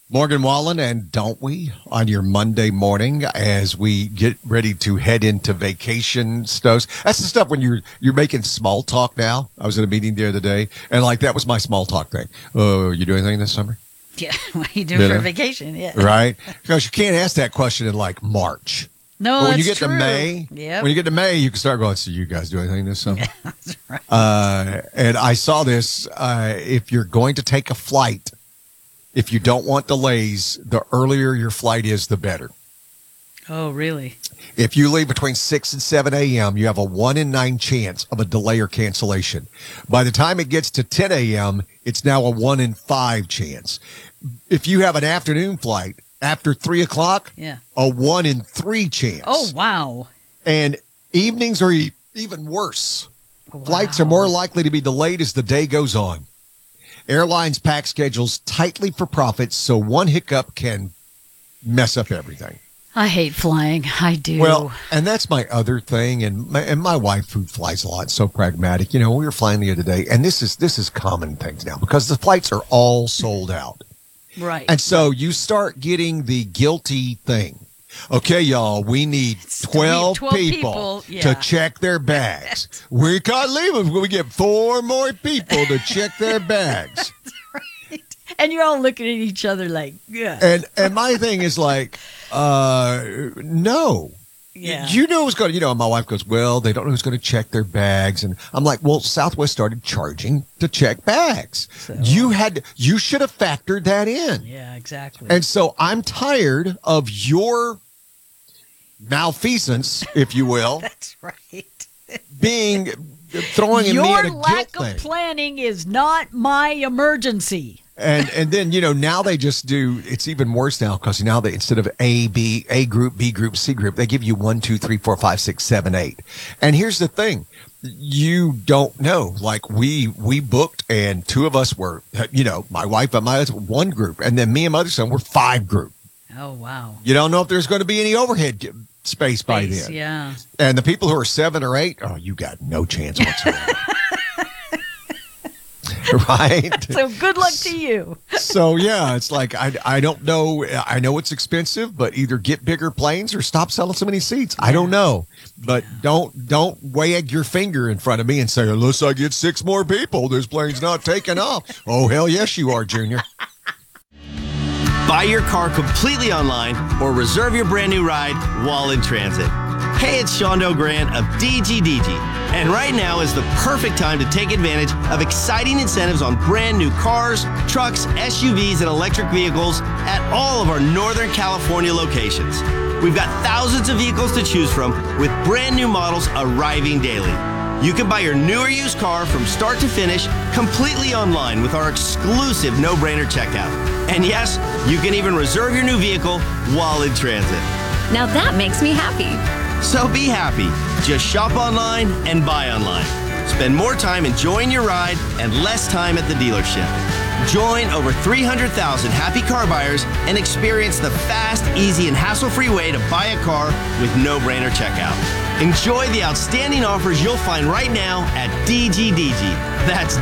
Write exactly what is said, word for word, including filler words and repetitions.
Morgan Wallen, and don't we, on your Monday morning as we get ready to head into vacation stuff. That's the stuff when you're you're making small talk now. I was in a meeting the other day, and like that was my small talk thing. Oh, you doing anything this summer? Yeah, what are you doing You for know? vacation? Yeah. Right? Because you can't ask that question in like March. No, But when that's you get true. to May, Yep. when you get to May, you can start going, so you guys do anything this summer? Yeah, that's right. Uh, and I saw this, uh, if you're going to take a flight, if you don't want delays, the earlier your flight is, the better. Oh, really? If you leave between six and seven a.m., you have a one in nine chance of a delay or cancellation. By the time it gets to ten a.m., it's now a one in five chance. If you have an afternoon flight after three o'clock, Yeah. a one in three chance. Oh, wow. And evenings are e- even worse. Wow. Flights are more likely to be delayed as the day goes on. Airlines pack schedules tightly for profits, so one hiccup can mess up everything. I hate flying. I do. Well, and that's my other thing. And my, and my wife, who flies a lot, so pragmatic. You know, we were flying the other day, and this is this is common things now because the flights are all sold out. right. And so you start getting the guilty thing. Okay, y'all, we need twelve, twelve people, people, yeah. to check their bags. We can't leave them. We get four more people to check their bags. And you're all looking at each other like, yeah. And and my thing is like, uh, no. Yeah. You know who's going to, you know, my wife goes, well, they don't know who's going to check their bags. And I'm like, well, Southwest started charging to check bags. So- You had, you should have factored that in. Yeah, exactly. And so I'm tired of your malfeasance, if you will, That's right. being throwing in Your me at a lack guilt of thing. planning is not my emergency. And and then, you know, now they just do, it's even worse now because now they, instead of A, B, A group, B group, C group, they give you one, two, three, four, five, six, seven, eight. And here's the thing. You don't know. Like we, we booked and two of us were, you know, my wife and my husband, one group. And then me and my other son were five group. Oh, wow. You don't know if there's going to be any overhead g- space by Space, then. Yeah. And the people who are seven or eight, oh, you got no chance whatsoever. Right? So good luck to you. So, yeah, it's like, I, I don't know. I know it's expensive, but either get bigger planes or stop selling so many seats. I don't know. But don't don't wag your finger in front of me and say, unless I get six more people, this plane's not taking off. Oh, hell yes, you are, Junior. Buy your car completely online or reserve your brand new ride while in transit. Hey, it's Shondo Grant of D G D G, and right now is the perfect time to take advantage of exciting incentives on brand new cars, trucks, S U Vs, and electric vehicles at all of our Northern California locations. We've got thousands of vehicles to choose from with brand new models arriving daily. You can buy your new or used car from start to finish completely online with our exclusive no-brainer checkout. And yes, you can even reserve your new vehicle while in transit. Now that makes me happy. So be happy. Just shop online and buy online. Spend more time enjoying your ride and less time at the dealership. Join over three hundred thousand happy car buyers and experience the fast, easy, and hassle-free way to buy a car with no-brainer checkout. Enjoy the outstanding offers you'll find right now at D G D G. That's